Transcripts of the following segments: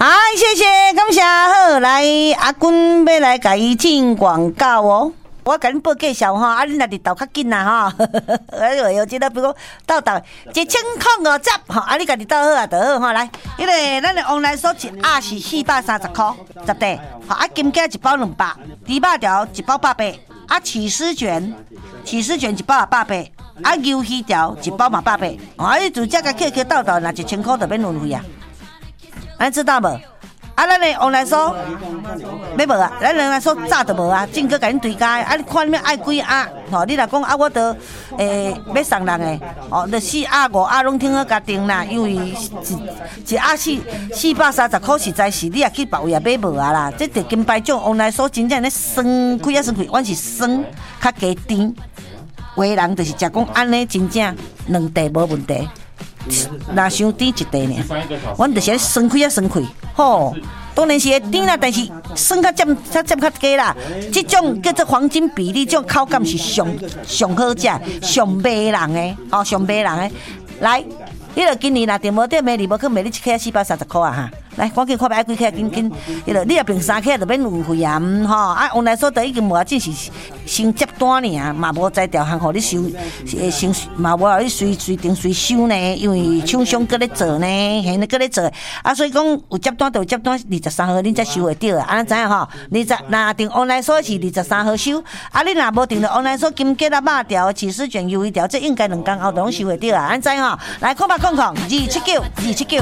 好，谢谢，感谢。好，来阿君要来甲伊进广告哦。我甲恁报介绍吼，啊，恁若日头较紧啦吼。哎呦，即个比如讲到1050集吼，啊，你家己倒好啊，就好吼。来，迄个咱的往来所一鸭是430块10块，好啊，金鸡一包200，猪肉条一包800，啊，起司卷一包也800，啊，牛鱼条一包嘛800，啊，你自家甲客倒若1000块就免运费啊，咱知道无？啊，咱的往来所要无啊？咱往来所早就无啊，正哥甲恁推介啊！你看你爱几鸭吼？你若讲啊，我都要送人的哦，就4鸭5鸭拢听好甲定啦，因为一鸭430块实在是你也去别位也买无啊啦。这着金牌奖往来所真正咧酸开啊酸开，阮是酸较加甜。有的人就是食讲安尼真正2地无问题。若伤甜1地呢，阮就是咧酸开啊酸开，吼，当然是会甜啦，但是酸较占较低啦。这种叫做黄金比例，这种口感是上好食、上卖人的，哦，上卖人的。来，迄个今年若订无店的，你无去卖你1克430块啊哈！来，赶紧看卖几克，紧，迄个你若订3克就免运费啊，吼！啊，往来所就已经无只是先接单尔，嘛无在条项互你收，先嘛无互你随定随收呢，因为厂商搁咧做呢，现在搁咧做，啊，所以讲有接单就有接单，23号恁才收会到啊，安知影吼？20若订往来所是23号收，啊，你若无订着往来所金桔啊、肉条、起司卷、鱿鱼条，这应该2天后就拢收会到啊，安知吼？来，279，279。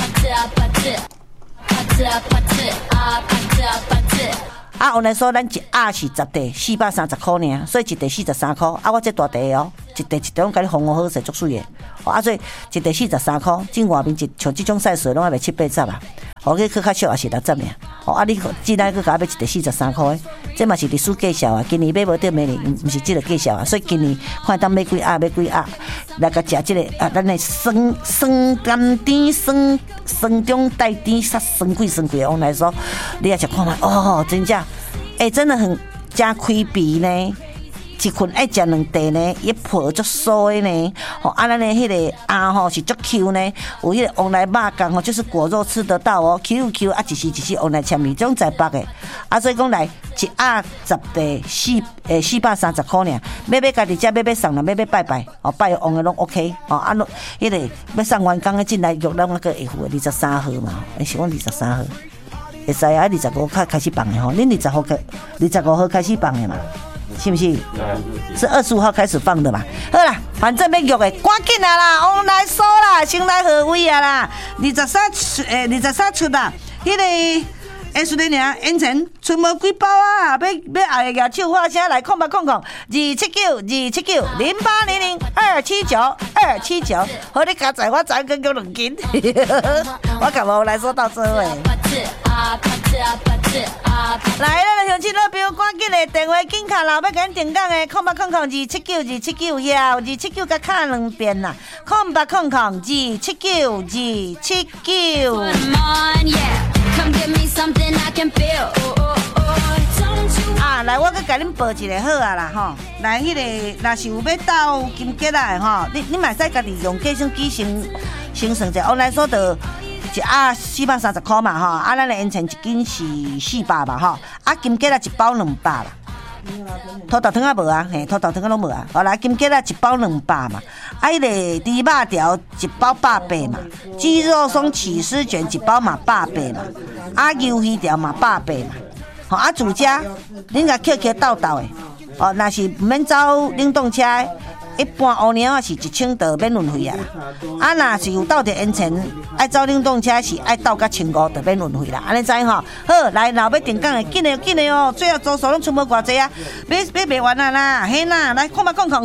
啊，往来所咱一鸭是10地430块尔，所以1地43块。啊，我这大地哦，一地拢甲你烘好势，足水的。啊，所以1地43块，这外面像这种size拢还袂7、8十啊。哦，去较俗也是60尔。哦，啊，你既然去甲我买1地43块，这嘛是历史介绍啊。今年买无得买哩，毋是这个介绍啊。所以今年看当买几鸭，来甲食这个啊，咱的酸甘甜酸中带甜，酸贵的往来所，你也食看嘛？哦，真正，真的很真开鼻呢。一份爱食2地呢，一破足酥的呢。吼，啊，咱的迄个鸭吼是足 Q 呢，有迄个往来肉干吼，就是果肉吃得到哦 ，Q 啊，一时往来签米，这种在北的。啊，所以讲来一鸭10地430块尔，要家己家要送人，要拜，哦，拜往的拢 OK， 哦，啊，迄个要送完工的进来，约咱那个下户23号嘛，是阮23号，会使啊，25号开始放的吼，恁25号开始放的嘛。是不是？是25号开始放的嘛？好啦，反正要约的，赶紧啦，往来所啦，先来何位啊啦？23出啦，迄个。是的呢，烟尘剩无几包啊！要爱个手话声来279，279，0800279279，好你加载我再跟2斤，我甲无来说到这位。来，咱乡亲老朋友，赶紧的电话紧卡啦，要甲咱定岗的，0800279279呀，279甲卡2遍啦，0800279279。啊，来，我佮甲恁报一个好啊啦吼，来，迄个若是有要到金桔来吼，你嘛使家己用计算机先算者，往来所就一鸭430块嘛吼，啊，咱的烟尘一斤是400嘛吼，啊，金桔一包200啦。土豆汤啊无啊，土豆汤啊拢无啊。好来，金桔一包200嘛，啊，迄个猪肉条一包800嘛，鸡肉松起司卷一包嘛800嘛，啊，鱿鱼条嘛800嘛。好啊，自家恁甲扣倒的，哦，若是毋免走冷冻车。一般乌猫是1000就免运费啊，啊，若是有倒着烟尘，爱走冷冻车是爱倒到1500就免运费啦，安尼知吼？好，来，若要定岗的，紧的哦，最后组数拢出无偌济啊，买袂完啊啦，嘿啦，来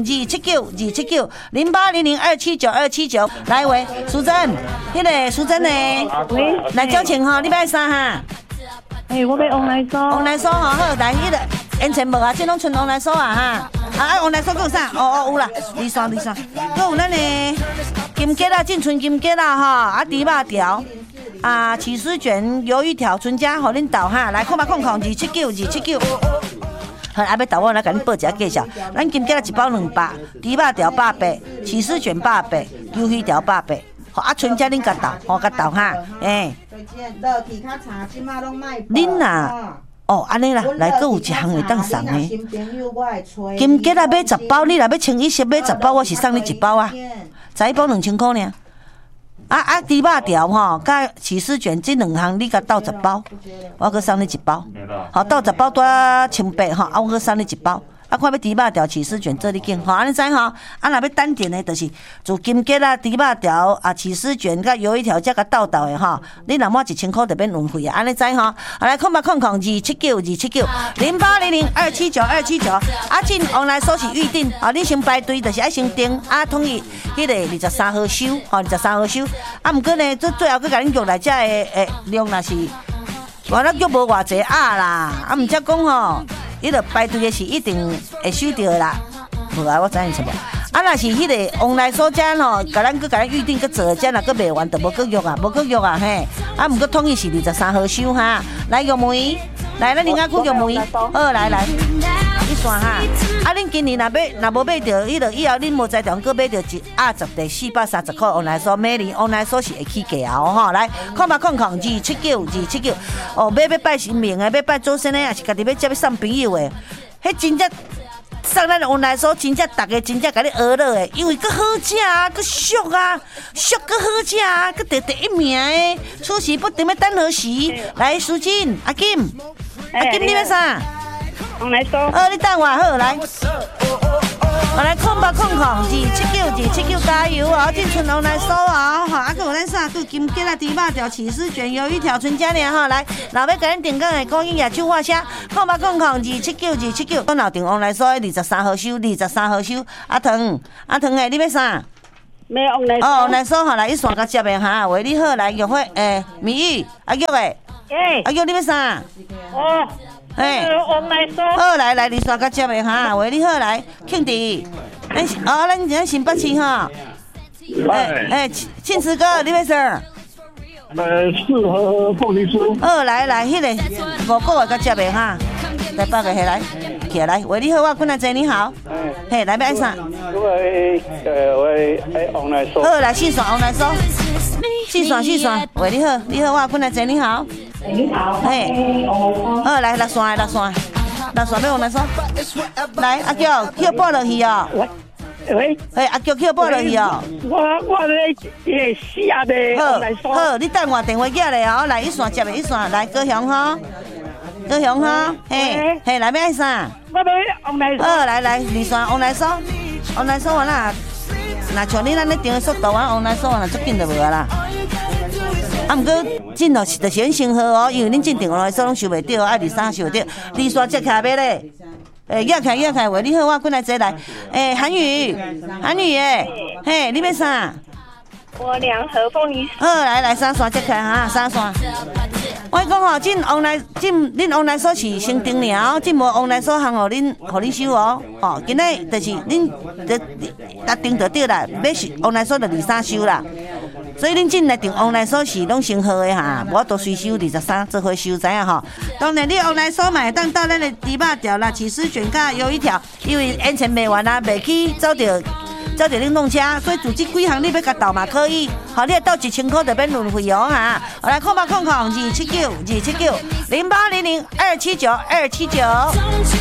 ，279，0800279279，来喂，淑珍，迄个淑珍呢？ 喂， 来交钱吼，你要啥哈？ 我要往来所。 往来所吼，好，来迄个烟尘无啊，这拢剩往来所啊哈。啊，往来所有啥？有啦，二线，还有咱的金桔啦，进村金桔啦哈，啊，猪肉条，啊，起司卷、鱿鱼条，全家互恁倒哈，来，279，好，要倒我来甲恁报一下介绍，咱金桔一包200，猪肉条800，起司卷800，鱿鱼条800。 啊，春节恁甲斗，甲斗哈，哎。恁啊，哦，安尼啦，来，佫有一项会当送的。金桔啊，买10包，你若要1,100买10包，我是送你1包啊，才一包2000块呢。猪肉条吼，甲起司卷这2项，你甲斗10包，我佫送你1包。好，斗10包多1,800吼，我佫送你1包。看要猪肉条、起司卷做你拣，吼，安尼知吼？若要单点的，就是做金桔啦、猪肉条起司卷甲油一条，才甲斗的吼。你若满1000块就免运费啊，安尼知吼？来，279-279-0800-279-279，进online搜是预定，你先排队就是爱先订，统一迄个23号收，23号收。毋过呢，最后佫甲恁约来，遮的量若是，原来约无偌济啦，毋则讲吼。伊著排队的是一定会收到啦，无啊，我知影什么？若是迄个online所遮吼，甲咱预定佫做，遮若佫卖完，就无佫约啊嘿。毋过统一是23号收哈。来玉梅，来咱林阿姑玉梅，好来，你算哈。恁今年若无买着，以后恁无在场佫买着一10袋430块online所，每年online所是会起价吼。来，279-279，要拜神明的，要拜祖先的，也是家己要接要送朋友的，迄真正送咱online所，真正大家真正甲你学乐的，因为佫好食啊，佫俗啊，俗佫好食啊，佫得第一名的，出席不定要等何时？来，苏金，阿金，你要啥？ online所。 你等我好来。来，279-279，加油哦！进村online所哦，还有咱啥？有金桔啦、猪肉条、起司卷、鱿鱼条、春节呢哈！来，若要甲咱订购的，讲音乐手话声，279-279，我闹订 online所23号收，23号收。阿腾诶，你要啥？ 没 online 所。 online所好来，一线甲接的哈，为你好来，玉花米玉，阿玉诶，阿玉你要啥？ online所。 好来，二线甲接的哈，为你好来，庆弟，咱新北市哈，庆慈哥，你要啥？ 适合凤梨酥。 好来，迄个5个月甲接的哈，来8个下来，起来，为你好，我滚来坐你好，嘿，来要按啥？ 我online所。 好来，4线online所，4线，为你好，我滚来坐你好。 你好， 嘿，好来6线要online所，来阿叫报落去哦。 喂， 阿叫报落去哦。 我咧下的 online所。 好，你等我电话寄来哦。来一线接的一线，来高雄哈，嘿，来要爱啥？ 我要 online所。 好来2线online所完啦。若像你咱咧订的速度，阮 online所若足紧就无啦。毋过进咯是就是阮先好哦，因为恁进订 online所拢收袂到，爱23收袂到，2线接起来咧。约起，喂，你好，我过来坐来。韩宇嘿，你要啥？ 我2盒凤梨。 好，来3线接起来哈，3线。我讲吼，恁 online 所是先订了哦，无 online 所行互恁收哦。今仔就是恁搭订就对啦，要是 online 所就23收啦。所以恁进来订 online 所是拢先好的哈，我都随收23做伙收，知影吼。当然你 online 所嘛会当到咱的猪肉条啦、起司卷甲鱿鱼条，因为演前卖完啊，袂去走着恁弄车，所以做这几项你要甲斗嘛可以，好，你斗1000块就免运费哦哈。来279-279，0800-279-279。